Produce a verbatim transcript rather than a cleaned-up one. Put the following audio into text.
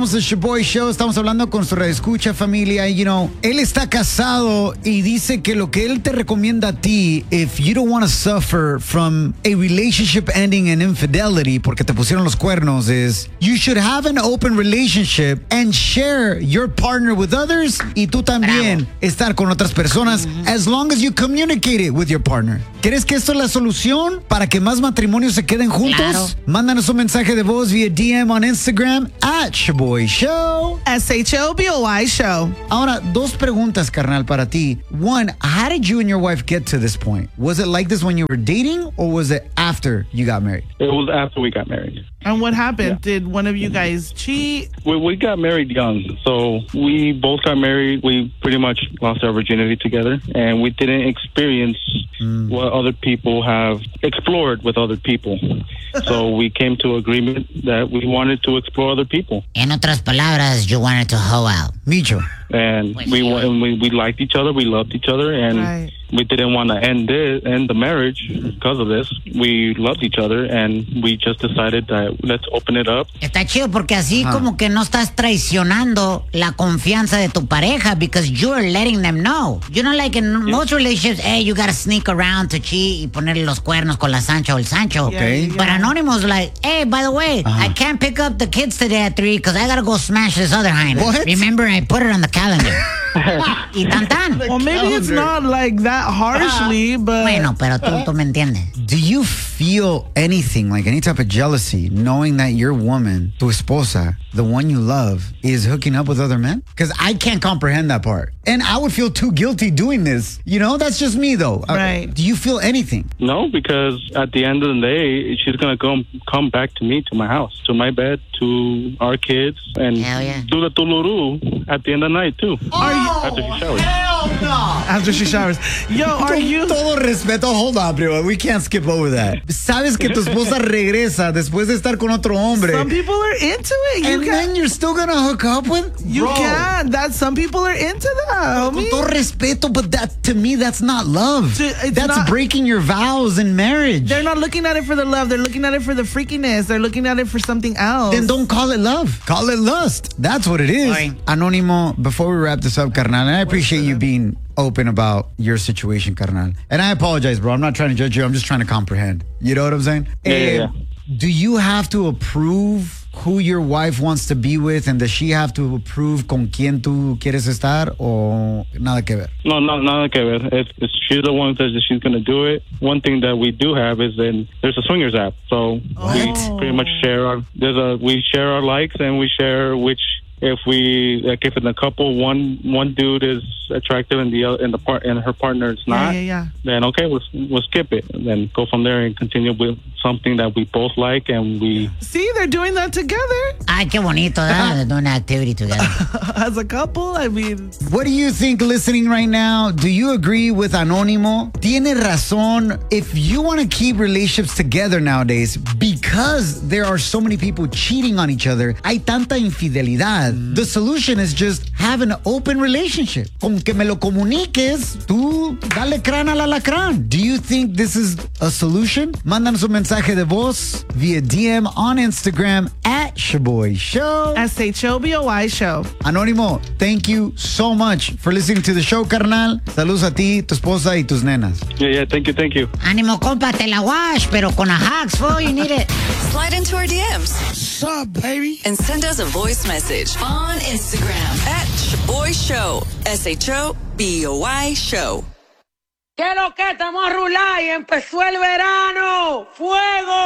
Somos el Shaboy Show. Estamos hablando con su radioescucha familia. You know, él está casado y dice que lo que él te recomienda a ti, if you don't want to suffer from a relationship ending in infidelity porque te pusieron los cuernos, is you should have an open relationship and share your partner with others y tú también Bravo. estar con otras personas mm-hmm. as long as you communicate it with your partner. ¿Crees que esto es la solución para que más matrimonios se queden juntos? Claro. Mándanos un mensaje de voz vía D M on Instagram at Shaboy Show. S H O B O Y Show. Ahora, dos preguntas, carnal, para ti. One, how did you and your wife get to this point? Was it like this when you were dating or was it after you got married? It was after we got married. And what happened? Yeah. Did one of you guys cheat? We, we got married young. So we both got married. We pretty much lost our virginity together. And we didn't experience mm. what other people have explored with other people. So we came to agreement that we wanted to explore other people. En otras palabras, you wanted to hoe out. Micho. And we, we we liked each other. We loved each other. And right. we didn't want to end it, end the marriage because of this. We loved each other. And we just decided that let's open it up. Está chido porque así huh. como que no estás traicionando la confianza de tu pareja because you're letting them know. You know, like in yeah. most relationships, hey, you gotta sneak around to cheat y ponerle los cuernos con la Sancho o el Sancho. Okay. Yeah, But yeah. Anonymous like, hey, by the way, uh-huh. I can't pick up the kids today at three because I gotta go smash this other hyena. What? Remember, I put it on the calendar. Y tan tan. Well, maybe it's not like that harshly, but... Bueno, pero tú, tú me entiendes. Do you feel anything, like any type of jealousy, knowing that your woman, tu esposa, the one you love, is hooking up with other men? Because I can't comprehend that part. And I would feel too guilty doing this. You know, that's just me, though. Right. Uh, do you feel anything? No, because at the end of the day, she's going to come come back to me, to my house, to my bed, to our kids, and yeah. do the tuluru at the end of the night, too. Oh, are you, after she showers. Hell no. After she showers. Yo, are you... Todo respeto. Hold on, bro. We can't skip over that. Sabes que tu esposa regresa después de estar con otro hombre. Some people are into it. You and can, then you're still going to hook up with? You Bro. can. That, some people are into that, homie. Con todo respeto, but that, to me, that's not love. It's that's not, breaking your vows in marriage. They're not looking at it for the love. They're looking at it for the freakiness. They're looking at it for something else. Then don't call it love. Call it lust. That's what it is. Sorry. Anónimo, before we wrap this up, carnal, and I appreciate you being open about your situation, carnal. And I apologize, bro. I'm not trying to judge you. I'm just trying to comprehend. You know what I'm saying? Yeah, yeah, yeah. Do you have to approve who your wife wants to be with, and does she have to approve con quien tú quieres estar, o nada que ver? No, no, nada que ver. If, if she's the one that says that she's going to do it, one thing that we do have is then there's a swingers app. So what? we pretty much share our there's a we share our likes, and we share which. If we like, if in a couple, one one dude is attractive and the other, and the part and her partner is not, yeah, yeah, yeah. then okay, we'll we'll skip it and then go from there and continue with something that we both like and we. See, they're doing that together. Ay, qué bonito, ¿verdad? They're doing an activity together. As a couple, I mean. What do you think, listening right now? Do you agree with Anónimo? Tiene razón. If you want to keep relationships together nowadays, because there are so many people cheating on each other, hay tanta infidelidad. The solution is just have an open relationship. Con que me lo comuniques, tú dale crán al alacrán. Do you think this is a solution? Mándanos un mensaje de voz via D M on Instagram at Shaboy Show. S H O B O Y Show. Anónimo, thank you so much for listening to the show, carnal. Saludos a ti, tu esposa y tus nenas. Yeah, yeah, thank you, thank you. Ánimo, compa, te la wash, pero con a hugs, fool, you need it. Slide into our D Ms. What's up, baby? And send us a voice message on Instagram at Shaboy Show. S H O B O Y Show. ¿Qué lo que estamos a rular y empezó el verano? ¡Fuego!